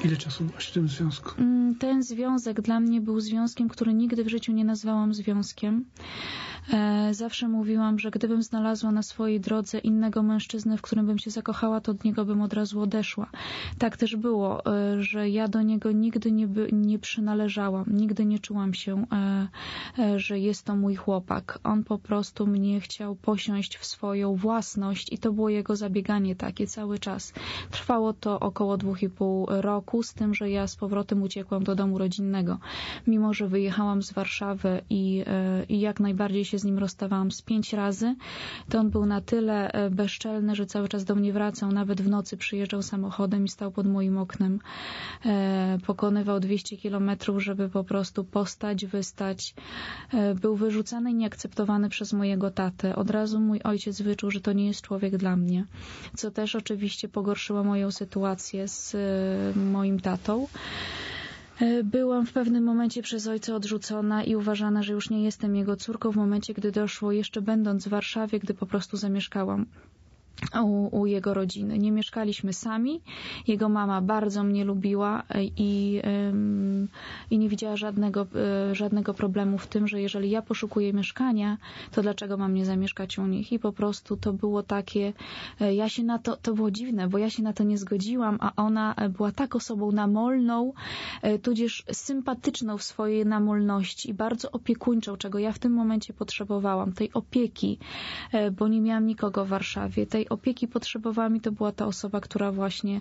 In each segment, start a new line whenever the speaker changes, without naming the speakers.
Ile czasu byłaś w tym związku?
Ten związek dla mnie był związkiem, który nigdy w życiu nie nazwałam związkiem. Zawsze mówiłam, że gdybym znalazła na swojej drodze innego mężczyznę, w którym bym się zakochała, to od niego bym od razu odeszła. Tak też było, że ja do niego nigdy nie przynależałam. Nigdy nie czułam się, że jest to mój chłopak. On po prostu mnie chciał posiąść w swoją własność i to było jego zabieganie takie cały czas. Trwało to około 2,5 roku, z tym, że ja z powrotem uciekłam do domu rodzinnego. Mimo że wyjechałam z Warszawy i jak najbardziej się z nim rozstawałam z 5 razy, to on był na tyle bezczelny, że cały czas do mnie wracał. Nawet w nocy przyjeżdżał samochodem i stał pod moim oknem. Pokonywał 200 kilometrów, żeby po prostu postać, wystać. Był wyrzucany i nieakceptowany przez mojego tatę. Od razu mój ojciec wyczuł, że to nie jest człowiek dla mnie. Co też oczywiście pogorszyło moją sytuację z moim tatą. Byłam w pewnym momencie przez ojca odrzucona i uważana, że już nie jestem jego córką w momencie, gdy doszło, jeszcze będąc w Warszawie, gdy po prostu zamieszkałam u jego rodziny. Nie mieszkaliśmy sami. Jego mama bardzo mnie lubiła i nie widziała żadnego problemu w tym, że jeżeli ja poszukuję mieszkania, to dlaczego mam nie zamieszkać u nich? I po prostu to było takie, to było dziwne, bo ja się na to nie zgodziłam, a ona była tak osobą namolną, tudzież sympatyczną w swojej namolności i bardzo opiekuńczą, czego ja w tym momencie potrzebowałam. Tej opieki, bo nie miałam nikogo w Warszawie. Tej opieki potrzebowałam i to była ta osoba, która właśnie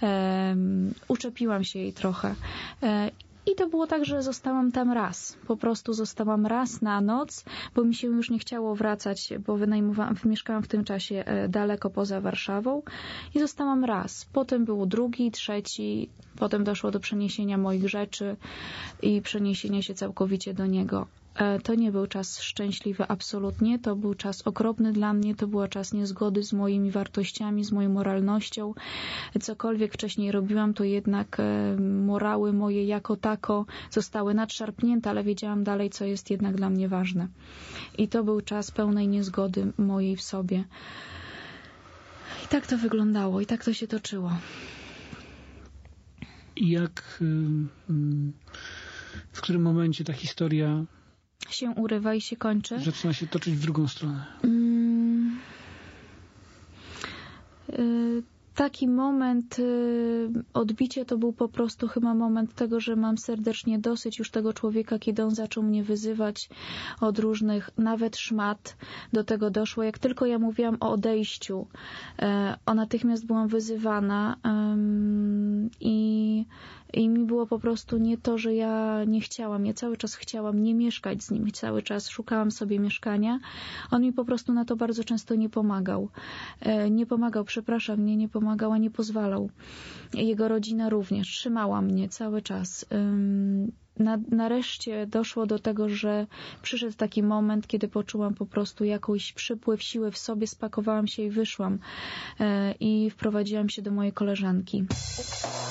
uczepiłam się jej trochę. I to było tak, że zostałam tam raz. Po prostu zostałam raz na noc, bo mi się już nie chciało wracać, bo mieszkałam w tym czasie daleko poza Warszawą i zostałam raz. Potem był drugi, trzeci, potem doszło do przeniesienia moich rzeczy i przeniesienia się całkowicie do niego. To nie był czas szczęśliwy absolutnie, to był czas okropny dla mnie, to był czas niezgody z moimi wartościami, z moją moralnością. Cokolwiek wcześniej robiłam, to jednak morały moje jako tako zostały nadszarpnięte, ale wiedziałam dalej, co jest jednak dla mnie ważne. I to był czas pełnej niezgody mojej w sobie. I tak to wyglądało, i tak to się toczyło.
I w którym momencie ta historia
się urywa i się kończy?
Zaczyna się toczyć w drugą stronę.
Taki moment odbicia to był po prostu chyba moment tego, że mam serdecznie dosyć już tego człowieka, kiedy on zaczął mnie wyzywać od różnych, nawet szmat. Do tego doszło. Jak tylko ja mówiłam o odejściu, natychmiast byłam wyzywana i mi było po prostu nie to, że ja nie chciałam. Ja cały czas chciałam nie mieszkać z nim. Cały czas szukałam sobie mieszkania. On mi po prostu na to bardzo często nie pomagał. Nie pomagał, nie pomagał, a nie pozwalał. Jego rodzina również trzymała mnie cały czas. Nareszcie doszło do tego, że przyszedł taki moment, kiedy poczułam po prostu jakiś przypływ siły w sobie, spakowałam się i wyszłam i wprowadziłam się do mojej koleżanki.